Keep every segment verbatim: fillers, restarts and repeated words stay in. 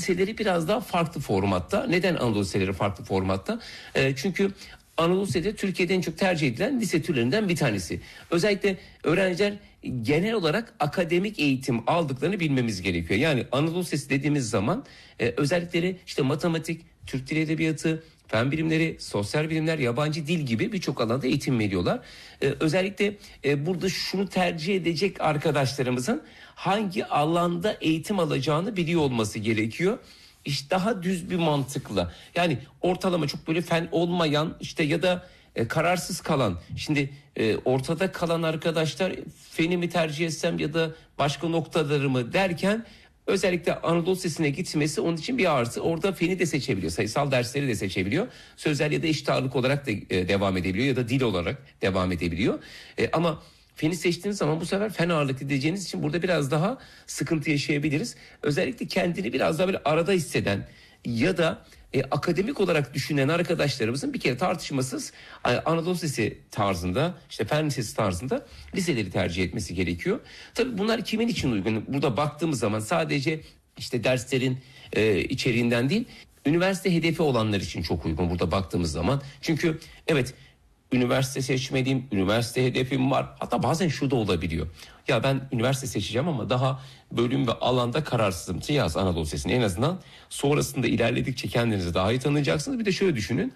Liseleri biraz daha farklı formatta. Neden Anadolu liseleri farklı formatta? E, çünkü Anadolu liseleri Türkiye'de en çok tercih edilen lise türlerinden bir tanesi. Özellikle öğrenciler genel olarak akademik eğitim aldıklarını bilmemiz gerekiyor. Yani Anadolu Lisesi dediğimiz zaman e, özellikleri işte matematik, Türk Dili Edebiyatı, fen bilimleri, sosyal bilimler, yabancı dil gibi birçok alanda eğitim veriyorlar. Ee, özellikle e, burada şunu tercih edecek arkadaşlarımızın hangi alanda eğitim alacağını biliyor olması gerekiyor. İşte daha düz bir mantıkla, yani ortalama çok böyle fen olmayan işte ya da e, kararsız kalan, şimdi e, ortada kalan arkadaşlar feni mi tercih etsem ya da başka noktaları mı derken özellikle Anadolu Lisesi'ne gitmesi onun için bir artı. Orada feni de seçebiliyor, sayısal dersleri de seçebiliyor. Sözel ya da eşit ağırlık olarak da e, devam edebiliyor ya da dil olarak devam edebiliyor. E, ama feni seçtiğiniz zaman bu sefer fen ağırlıklı diyeceğiniz için burada biraz daha sıkıntı yaşayabiliriz. Özellikle kendini biraz daha böyle arada hisseden ya da e, akademik olarak düşünen arkadaşlarımızın bir kere tartışmasız e, Anadolu Lisesi tarzında, işte fen lisesi tarzında liseleri tercih etmesi gerekiyor. Tabii bunlar kimin için uygun? Burada baktığımız zaman sadece işte derslerin e, içeriğinden değil, üniversite hedefi olanlar için çok uygun burada baktığımız zaman. Çünkü evet, üniversite seçmeliyim, üniversite hedefim var. Hatta bazen şu da olabiliyor. Ya ben üniversite seçeceğim ama daha bölüm ve alanda kararsızım. Yaz Anadolu Lisesi'ni, en azından sonrasında ilerledikçe kendinizi daha iyi tanıyacaksınız. Bir de şöyle düşünün.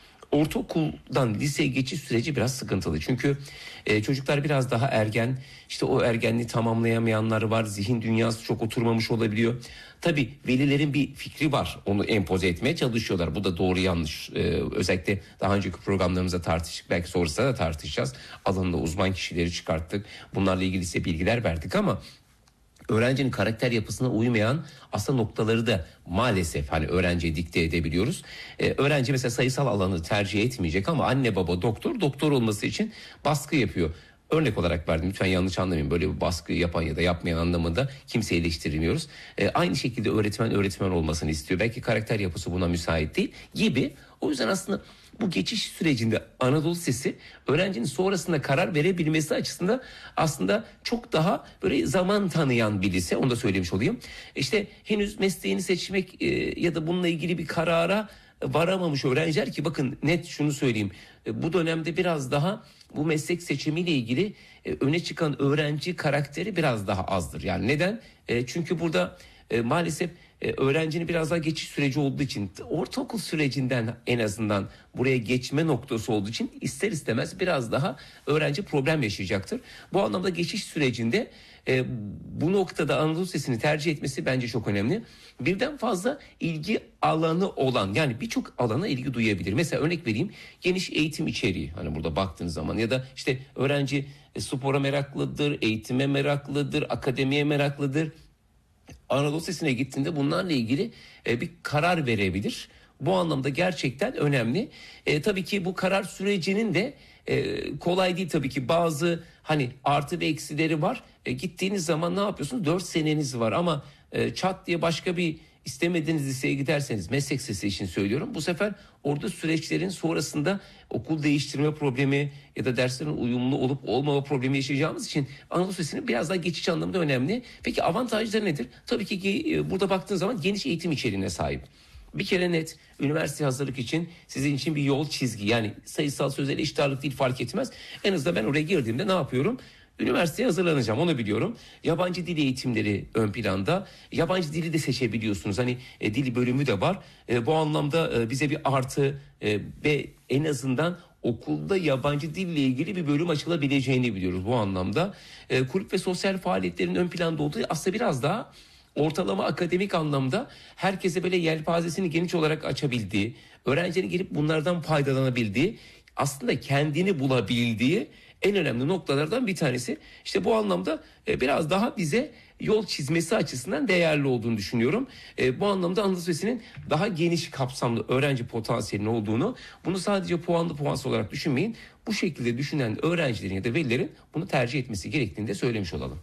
Ortaokuldan liseye geçiş süreci biraz sıkıntılı. Çünkü e, çocuklar biraz daha ergen. İşte o ergenliği tamamlayamayanlar var. Zihin dünyası çok oturmamış olabiliyor. Tabii velilerin bir fikri var. Onu empoze etmeye çalışıyorlar. Bu da doğru yanlış. Ee, özellikle daha önceki programlarımızda tartıştık. Belki sonrasında da tartışacağız. Alanında uzman kişileri çıkarttık. Bunlarla ilgili size bilgiler verdik ama öğrencinin karakter yapısına uymayan aslında noktaları da maalesef hani öğrenciye dikte edebiliyoruz. Ee, öğrenci mesela sayısal alanı tercih etmeyecek ama anne baba doktor, doktor olması için baskı yapıyor. Örnek olarak verdim, lütfen yanlış anlamayın, böyle bir baskı yapan ya da yapmayan anlamında kimseyi eleştirmiyoruz. Ee, aynı şekilde öğretmen öğretmen olmasını istiyor. Belki karakter yapısı buna müsait değil gibi. O yüzden aslında bu geçiş sürecinde Anadolu Lisesi öğrencinin sonrasında karar verebilmesi açısından aslında çok daha böyle zaman tanıyan bir lise. Onu da söylemiş olayım. İşte henüz mesleğini seçmek e, ya da bununla ilgili bir karara varamamış öğrenciler ki bakın net şunu söyleyeyim. E, bu dönemde biraz daha bu meslek seçimiyle ilgili e, öne çıkan öğrenci karakteri biraz daha azdır. Yani neden? E, çünkü burada e, maalesef e, öğrencinin biraz daha geçiş süreci olduğu için, ortaokul sürecinden en azından buraya geçme noktası olduğu için ister istemez biraz daha öğrenci problem yaşayacaktır. Bu anlamda geçiş sürecinde e, bu noktada Anadolu Lisesi'ni tercih etmesi bence çok önemli. Birden fazla ilgi alanı olan, yani birçok alana ilgi duyabilir. Mesela örnek vereyim, geniş eğitim içeriği, hani burada baktığınız zaman ya da işte öğrenci e, spora meraklıdır, eğitime meraklıdır, akademiye meraklıdır. Anadolu Lisesi'ne gittiğinde bunlarla ilgili e, bir karar verebilir. Bu anlamda gerçekten önemli. E, tabii ki bu karar sürecinin de e, kolay değil tabii ki. Bazı hani artı ve eksileri var. E, gittiğiniz zaman ne yapıyorsunuz? Dört seneniz var ama e, çat diye başka bir istemediğiniz liseye giderseniz, meslek lisesi için söylüyorum, bu sefer orada süreçlerin sonrasında okul değiştirme problemi ya da derslerin uyumlu olup olmama problemi yaşayacağımız için Anadolu Lisesi'nin biraz daha geçiş anlamında önemli. Peki avantajları nedir? Tabii ki burada baktığınız zaman geniş eğitim içeriğine sahip. Bir kere net, üniversite hazırlık için sizin için bir yol çizgi, yani sayısal sözel eşit ağırlık değil fark etmez. En azından ben oraya girdiğimde ne yapıyorum? Üniversiteye hazırlanacağım, onu biliyorum. Yabancı dil eğitimleri ön planda. Yabancı dili de seçebiliyorsunuz. Hani e, dil bölümü de var. E, bu anlamda e, bize bir artı e, ve en azından okulda yabancı dille ilgili bir bölüm açılabileceğini biliyoruz bu anlamda. E, kulüp ve sosyal faaliyetlerin ön planda olduğu aslında biraz daha ortalama akademik anlamda herkese böyle yelpazesini geniş olarak açabildiği, öğrencinin gelip bunlardan faydalanabildiği, aslında kendini bulabildiği en önemli noktalardan bir tanesi. İşte bu anlamda biraz daha bize yol çizmesi açısından değerli olduğunu düşünüyorum. Bu anlamda Anadolu Lisesi'nin daha geniş kapsamlı öğrenci potansiyelinin olduğunu, bunu sadece puanlı puansız olarak düşünmeyin. Bu şekilde düşünen öğrencilerin ya da velilerin bunu tercih etmesi gerektiğini de söylemiş olalım.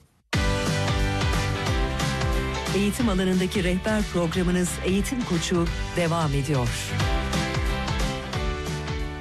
Eğitim alanındaki rehber programınız Eğitim Koçu devam ediyor.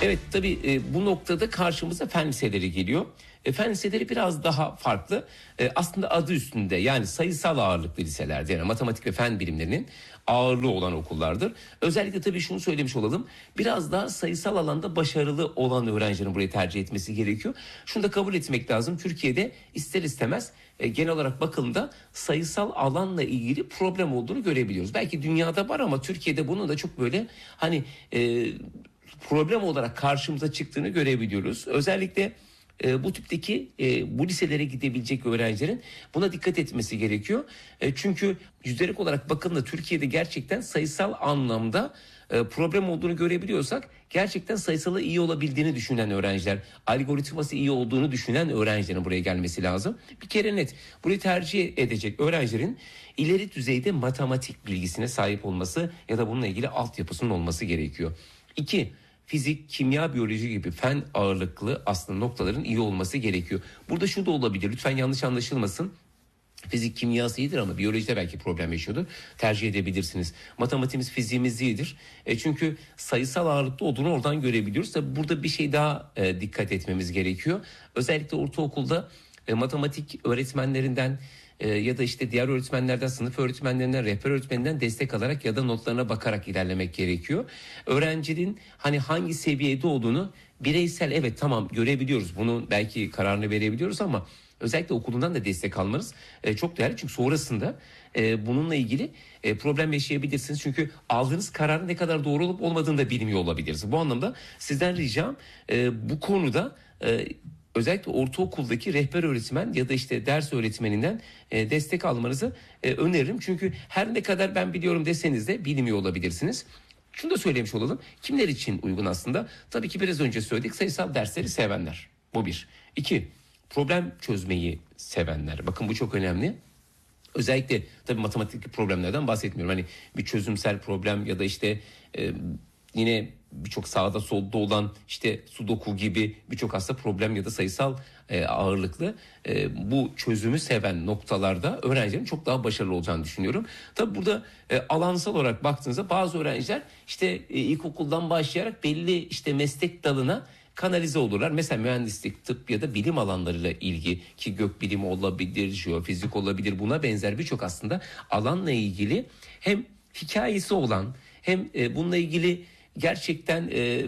Evet, tabii e, bu noktada karşımıza fen liseleri geliyor. E, fen liseleri biraz daha farklı. E, aslında adı üstünde, yani sayısal ağırlıklı liselerdir. Yani matematik ve fen bilimlerinin ağırlığı olan okullardır. Özellikle tabii şunu söylemiş olalım. Biraz daha sayısal alanda başarılı olan öğrencilerin burayı tercih etmesi gerekiyor. Şunu da kabul etmek lazım. Türkiye'de ister istemez e, genel olarak bakıldığında sayısal alanla ilgili problem olduğunu görebiliyoruz. Belki dünyada var ama Türkiye'de bunun da çok böyle hani e, problem olarak karşımıza çıktığını görebiliyoruz. Özellikle e, bu tipteki e, bu liselere gidebilecek öğrencilerin buna dikkat etmesi gerekiyor. E, çünkü yüzdelik olarak bakın Türkiye'de gerçekten sayısal anlamda e, problem olduğunu görebiliyorsak, gerçekten sayısalı iyi olabildiğini düşünen öğrenciler, algoritması iyi olduğunu düşünen öğrencilerin buraya gelmesi lazım. Bir kere net, burayı tercih edecek öğrencilerin ileri düzeyde matematik bilgisine sahip olması ya da bununla ilgili altyapısının olması gerekiyor. İki, fizik, kimya, biyoloji gibi fen ağırlıklı aslında noktaların iyi olması gerekiyor. Burada şu da olabilir, lütfen yanlış anlaşılmasın. Fizik, kimyası iyidir ama biyolojide belki problem yaşıyordur. Tercih edebilirsiniz. Matematiğimiz, fiziğimiz iyidir. E çünkü sayısal ağırlıklı olduğunu oradan görebiliyoruz. Tabii burada bir şey daha e, dikkat etmemiz gerekiyor. Özellikle ortaokulda e, matematik öğretmenlerinden e, ya da işte diğer öğretmenlerden, sınıf öğretmenlerinden, rehber öğretmeninden destek alarak ya da notlarına bakarak ilerlemek gerekiyor. Öğrencinin hani hangi seviyede olduğunu bireysel, evet tamam görebiliyoruz. Bunun belki kararını verebiliyoruz ama özellikle okulundan da destek almanız e, çok değerli. Çünkü sonrasında e, bununla ilgili e, problem yaşayabilirsiniz. Çünkü aldığınız kararın ne kadar doğru olup olmadığını da bilmiyor olabilirsiniz. Bu anlamda sizden ricam e, bu konuda e, özellikle ortaokuldaki rehber öğretmen ya da işte ders öğretmeninden e, destek almanızı e, öneririm. Çünkü her ne kadar ben biliyorum deseniz de bilmiyor olabilirsiniz. Şunu da söylemiş olalım. Kimler için uygun aslında? Tabii ki biraz önce söyledik, sayısal dersleri sevenler. Bu bir. İki, problem çözmeyi sevenler. Bakın bu çok önemli. Özellikle tabii matematik problemlerden bahsetmiyorum. Hani bir çözümsel problem ya da işte e, yine birçok sağda solda olan işte sudoku gibi birçok aslında problem ya da sayısal e, ağırlıklı e, bu çözümü seven noktalarda öğrencilerin çok daha başarılı olacağını düşünüyorum. Tabii burada e, alansal olarak baktığınızda bazı öğrenciler işte e, ilkokuldan başlayarak belli işte meslek dalına kanalize olurlar. Mesela mühendislik, tıp ya da bilim alanlarıyla ilgi, ki gökbilimi olabilir, jeofizik olabilir, buna benzer birçok aslında alanla ilgili hem hikayesi olan hem e, bununla ilgili gerçekten e,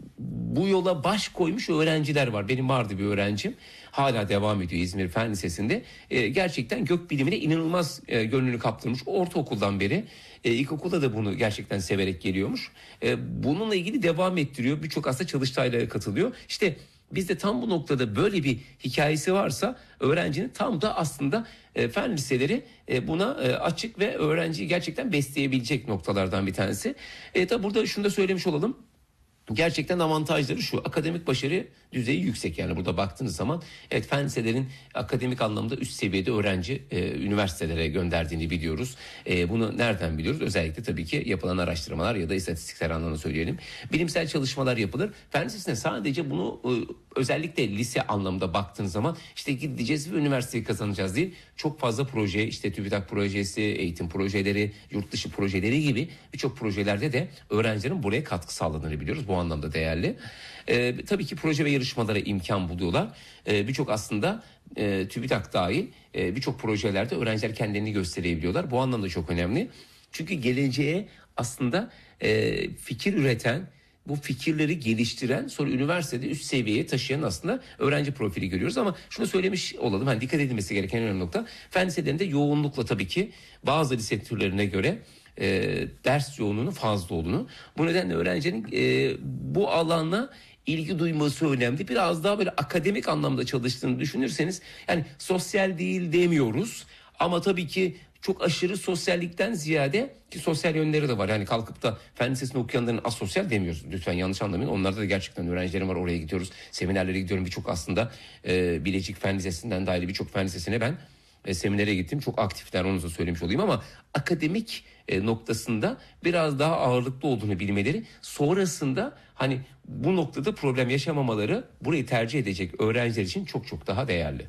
bu yola baş koymuş öğrenciler var. Benim vardı bir öğrencim, hala devam ediyor İzmir Fen Lisesi'nde. E, gerçekten gökbilimine inanılmaz e, gönlünü kaptırmış. Ortaokuldan beri e, ilkokulda da bunu gerçekten severek geliyormuş. E, bununla ilgili devam ettiriyor. Birçok aslında çalıştaylara katılıyor. İşte bizde tam bu noktada böyle bir hikayesi varsa öğrencinin tam da aslında e, fen liseleri e, buna e, açık ve öğrenciyi gerçekten besleyebilecek noktalardan bir tanesi. E, tabi burada şunu da söylemiş olalım. Gerçekten avantajları şu: akademik başarı düzeyi yüksek. Yani burada baktığınız zaman evet, fen liselerin akademik anlamda üst seviyede öğrenci e, üniversitelere gönderdiğini biliyoruz. E, bunu nereden biliyoruz? Özellikle tabii ki yapılan araştırmalar ya da istatistiksel anlamda söyleyelim. Bilimsel çalışmalar yapılır. Fen lisesine sadece bunu e, özellikle lise anlamda baktığınız zaman işte gideceğiz ve üniversiteyi kazanacağız değil. Çok fazla proje, işte TÜBİTAK projesi, eğitim projeleri, yurt dışı projeleri gibi birçok projelerde de öğrencilerin buraya katkı sağladığını biliyoruz. Bu anlamda değerli. Ee, tabii ki proje ve yarışmalara imkan buluyorlar. Ee, birçok aslında e, TÜBİTAK dahil e, birçok projelerde öğrenciler kendilerini gösterebiliyorlar. Bu anlamda çok önemli. Çünkü geleceğe aslında e, fikir üreten, bu fikirleri geliştiren, sonra üniversitede üst seviyeye taşıyan aslında öğrenci profili görüyoruz. Ama şunu söylemiş olalım, hani dikkat edilmesi gereken önemli nokta, fen liselerinde yoğunlukla tabii ki bazı lise türlerine göre e, ders yoğunluğunun fazla olduğunu, bu nedenle öğrencinin e, bu alana ilgi duyması önemli. Biraz daha böyle akademik anlamda çalıştığını düşünürseniz, yani sosyal değil demiyoruz ama tabii ki çok aşırı sosyallikten ziyade, ki sosyal yönleri de var. Yani kalkıp da fen lisesinde okuyanların asosyal demiyoruz. Lütfen yanlış anlamayın. Onlarda da gerçekten öğrencilerim var. Oraya gidiyoruz. Seminerlere gidiyorum. Birçok aslında e, Bilecik Fen Lisesi'nden dahil birçok fen lisesine ben e, seminere gittim. Çok aktifler, onu da söylemiş olayım, ama akademik e, noktasında biraz daha ağırlıklı olduğunu bilmeleri, sonrasında hani bu noktada problem yaşamamaları burayı tercih edecek öğrenciler için çok çok daha değerli.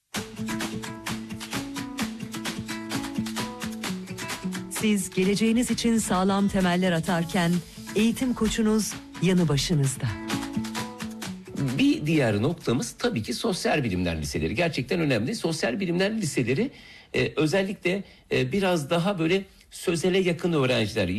Siz geleceğiniz için sağlam temeller atarken eğitim koçunuz yanı başınızda. diğer noktamız tabii ki sosyal bilimler liseleri. Gerçekten önemli. Sosyal bilimler liseleri e, özellikle e, biraz daha böyle sözele yakın öğrenciler,